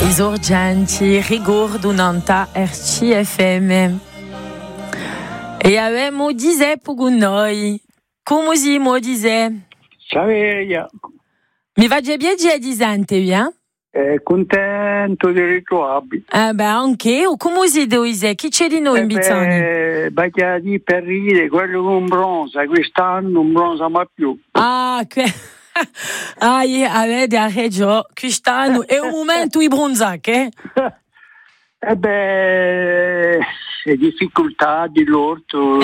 Esorgenti rigordunanta RCFM. E avevamo dise con noi. Come si mo dise? Saveria. Mi va già piacere di sente, via? Contento di ritrovarvi. Anche io, come si dovise? Chi c'è di noi in Bizzani? Bacchia di per ridere, quello non bronza, quest'anno non bronza mai più. Avete ragione, quest'anno è un momento di bronzacche. Le difficoltà di l'orto,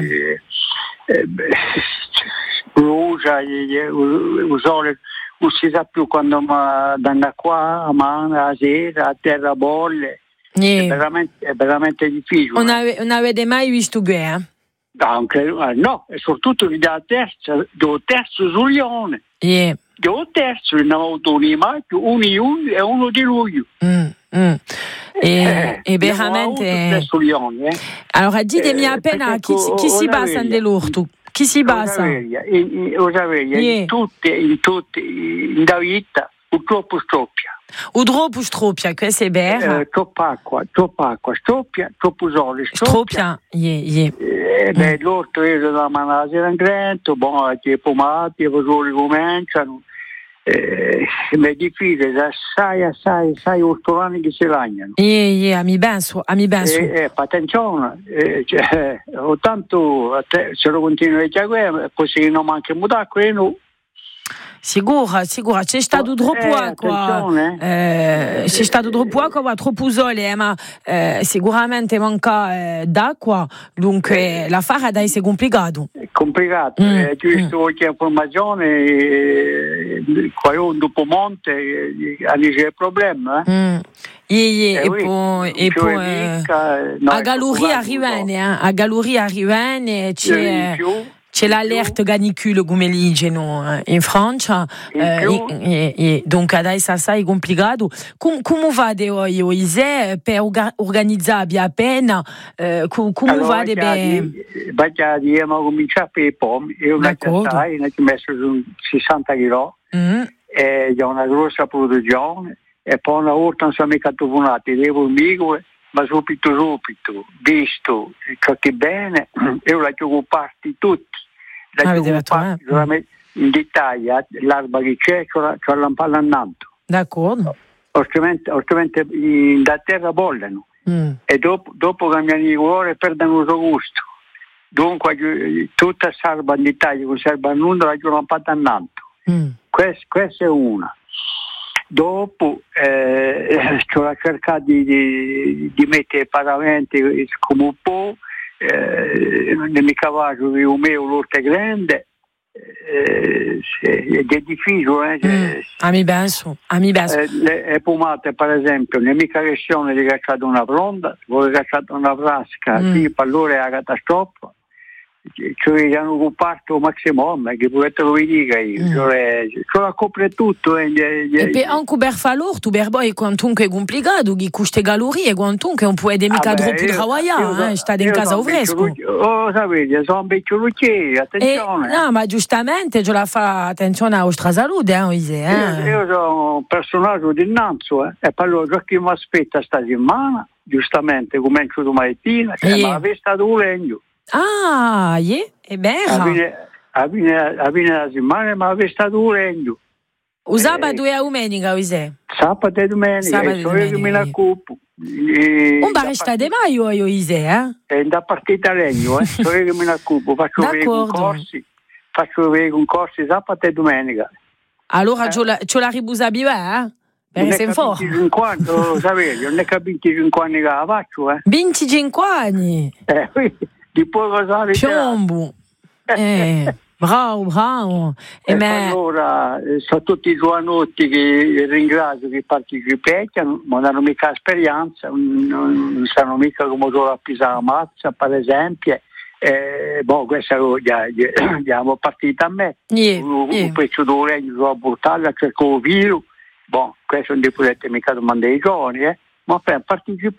brucia, il sole non si sa più quando danno qua, a mano, a sera, a terra bolle. È veramente difficile. Non avete mai visto guerra? No, e soprattutto da terzo Giulione. Io terzo, non ho avuto mai più uno e uno di lui. E veramente. Allora ditemi appena chi si basa nell'orto. Chi si basa? In tutte, in vita, purtroppo stroppia. Troppo stroppia, questo è vero. Troppa acqua, stroppia, troppo sole, stroppia. L'orto è da mangiare in grento, le pomate, i fasoli cominciano. È difficile, sai ortolani che si lagnano. Mi penso. Attenzione, tanto se lo continui a chiamare, poi non manca mutare quello. Sicura, c'è stato troppo acqua. C'è stato troppo acqua, troppo sole, ma sicuramente manca d'acqua, dunque l'affare adesso è complicato. È complicato, giusto qualche informazione, qua dopo monte c'è il problema. E poi a Galluria arrivane c'è l'allerta canicule come dicono in Francia, dunque adesso è complicato. Come fate voi per organizzarvi appena? Come fate bene? Abbiamo cominciato per i pomi, io ho messo su 60 kg, e ho una grossa produzione, e poi una volta non sono mica tofonati, le formicole, ma subito, visto ciò che bene, io la gioco parti tutti. In dettaglio l'alba che c'è la palla annanto. D'accordo. Altrimenti da terra bollano e dopo cambiano i colori e perdono il suo gusto. Dunque tutta salva in dettaglio con serba nulla la giornata annanto. Questa è una. Dopo ho cercato di mettere i paraventi come un po'. Nel mio cavallo di un mio l'orto è grande, è difficile. Mi penso. Le pomate, per esempio, nella mia caressione di cacciato una fronda, vuole cacciato una frasca, per allora è la catastrofe. Cioè hanno occupato il maximum, che potete lo dica io, cioè la copre tutto. E per anche per fare l'orto, per poi quantunque è complicato, che costa calorie, quantunque non può mica troppo lavorare, state in casa fresco. Sapete, sono un vecchio lucchiere, attenzione. No, ma giustamente ce la fa attenzione alla vostra salute, Io sono un personaggio di innanzo, e poi allora chi mi aspetta sta settimana, giustamente comincio domattina, ma avete stato un legno. È vero. A fine la settimana ma aveva stato un regno. Sabato e domenica, Sabato e domenica, che me la occupo. Un bar state mai È da partita regno, che me la occupo, faccio vedere concorsi sabato e domenica. Allora ce la ribusa biva, perché sei forte. 25 sapete, non è che 25 anni che la faccio, 25 anni? Di poi cosa Piombo. Bravo. Allora, sono tutti i giovanotti che ringrazio che partecipano, ma non hanno mica esperienza, non sanno mica come solo a pisare la mazza, per esempio. Questa abbiamo partita a me. Un pezzo d'orecchio sulla portata, cerco il vino. Questo non potete mica domandare ai giovani, ma per partecipare